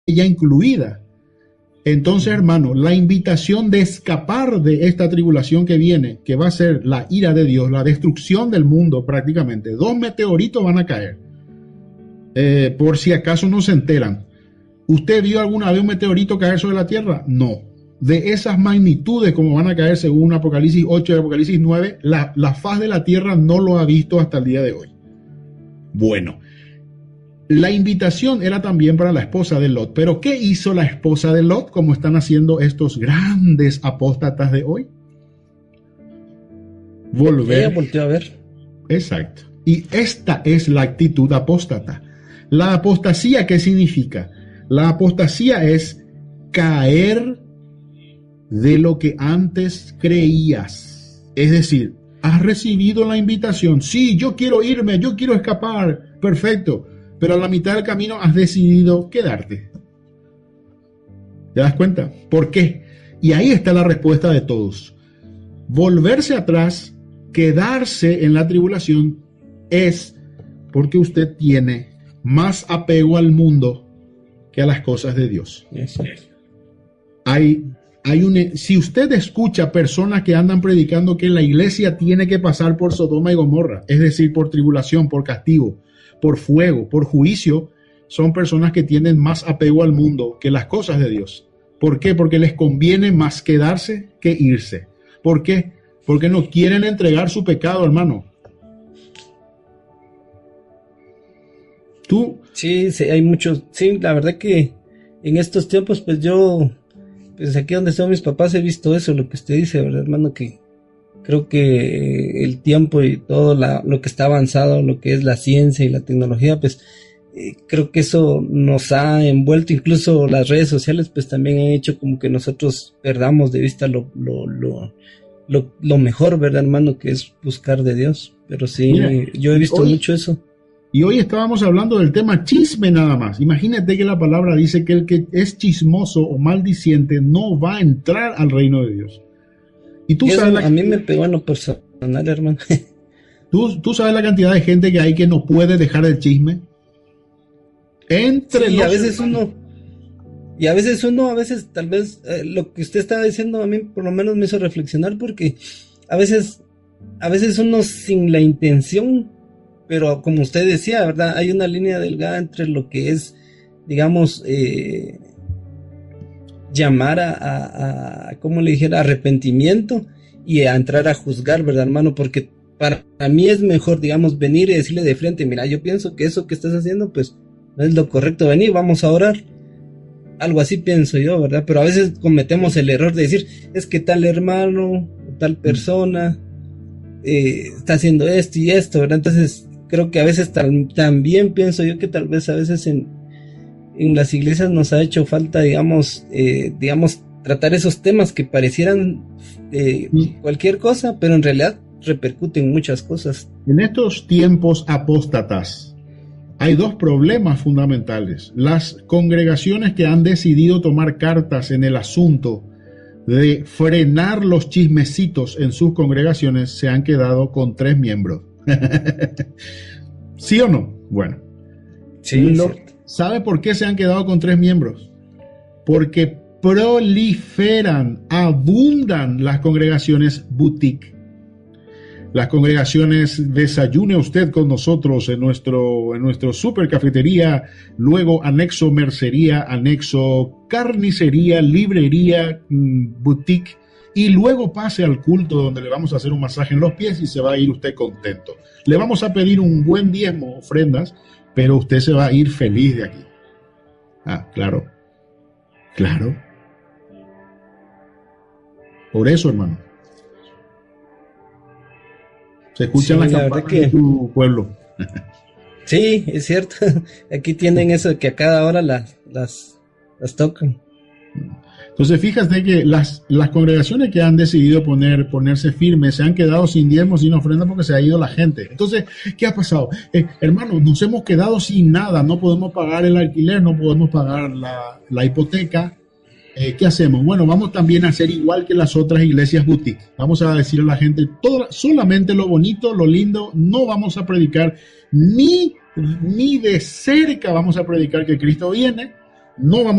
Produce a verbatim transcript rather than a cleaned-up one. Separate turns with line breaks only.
ya incluida. Entonces, hermano, la invitación de escapar de esta tribulación que viene, que va a ser la ira de Dios, la destrucción del mundo prácticamente. Dos meteoritos van a caer. Eh, por si acaso no se enteran. ¿Usted vio alguna vez un meteorito caer sobre la Tierra? No. De esas magnitudes como van a caer según Apocalipsis ocho y Apocalipsis nueve, la, la faz de la Tierra no lo ha visto hasta el día de hoy. Bueno, la invitación era también para la esposa de Lot. Pero ¿qué hizo la esposa de Lot como están haciendo estos grandes apóstatas de hoy? Volver.
Ella volteó a ver.
Exacto. Y esta es la actitud apóstata. La apostasía, ¿qué significa? La apostasía es caer de lo que antes creías. Es decir, has recibido la invitación. Sí, yo quiero irme, yo quiero escapar. Perfecto. Pero a la mitad del camino has decidido quedarte. ¿Te das cuenta? ¿Por qué? Y ahí está la respuesta de todos. Volverse atrás, quedarse en la tribulación, es porque usted tiene más apego al mundo que a las cosas de Dios. Hay, hay un, si usted escucha personas que andan predicando que la iglesia tiene que pasar por Sodoma y Gomorra, es decir, por tribulación, por castigo, por fuego, por juicio, son personas que tienen más apego al mundo que las cosas de Dios. ¿Por qué? Porque les conviene más quedarse que irse. ¿Por qué? Porque no quieren entregar su pecado, hermano. Tú.
Sí, sí, hay muchos. Sí, la verdad que en estos tiempos, pues yo, pues aquí donde están mis papás he visto eso, lo que usted dice, ¿verdad, hermano? Que creo que el tiempo y todo la, lo que está avanzado, lo que es la ciencia y la tecnología, pues eh, creo que eso nos ha envuelto, incluso las redes sociales, pues también han hecho como que nosotros perdamos de vista lo, lo, lo, lo, lo mejor, ¿verdad, hermano? Que es buscar de Dios. Pero sí, Mira, yo he visto hoy, mucho eso.
Y hoy estábamos hablando del tema chisme nada más. Imagínate que la palabra dice que el que es chismoso o maldiciente no va a entrar al reino de Dios. Y tú
y
sabes
la... A mí me pegó en lo personal, hermano. ¿Tú,
tú sabes la cantidad de gente que hay que no puede dejar el chisme. Entre
sí,
los...
a veces uno, y a veces uno, a veces tal vez eh, lo que usted estaba diciendo a mí por lo menos me hizo reflexionar, porque a veces, a veces uno sin la intención, pero como usted decía, ¿verdad? Hay una línea delgada entre lo que es, digamos, eh, llamar a, a, a, ¿cómo le dijera? Arrepentimiento y a entrar a juzgar, ¿verdad, hermano? Porque para mí es mejor, digamos, venir y decirle de frente, mira, yo pienso que eso que estás haciendo, pues, no es lo correcto, venir, vamos a orar. Algo así pienso yo, ¿verdad? Pero a veces cometemos el error de decir, es que tal hermano, tal persona, eh, está haciendo esto y esto, ¿verdad? Entonces, creo que a veces tal, también pienso yo que tal vez a veces en, en las iglesias nos ha hecho falta, digamos, eh, digamos, tratar esos temas que parecieran eh, cualquier cosa, pero en realidad repercuten muchas cosas.
En estos tiempos apóstatas hay dos problemas fundamentales. Las congregaciones que han decidido tomar cartas en el asunto de frenar los chismecitos en sus congregaciones se han quedado con tres miembros. ¿Sí o no? Bueno.
Sí,
Lo, ¿sabe por qué se han quedado con tres miembros? Porque proliferan, abundan las congregaciones boutique. Las congregaciones desayune usted con nosotros en nuestro, en nuestro super cafetería, luego anexo mercería, anexo carnicería, librería, boutique, y luego pase al culto donde le vamos a hacer un masaje en los pies y se va a ir usted contento. Le vamos a pedir un buen diezmo, ofrendas, pero usted se va a ir feliz de aquí. Ah, claro. Claro. Por eso, hermano. Se escuchan sí, las la campanas que... de tu pueblo.
Sí, es cierto. Aquí tienen eso que a cada hora las, las, las tocan.
Entonces, fíjate que las, las congregaciones que han decidido poner, ponerse firmes se han quedado sin diezmos, sin ofrenda porque se ha ido la gente. Entonces, ¿qué ha pasado? Eh, hermanos, nos hemos quedado sin nada. No podemos pagar el alquiler, no podemos pagar la, la hipoteca. Eh, ¿Qué hacemos? Bueno, vamos también a hacer igual que las otras iglesias boutique. Vamos a decirle a la gente todo, solamente lo bonito, lo lindo. No vamos a predicar ni, ni de cerca vamos a predicar que Cristo viene. No vamos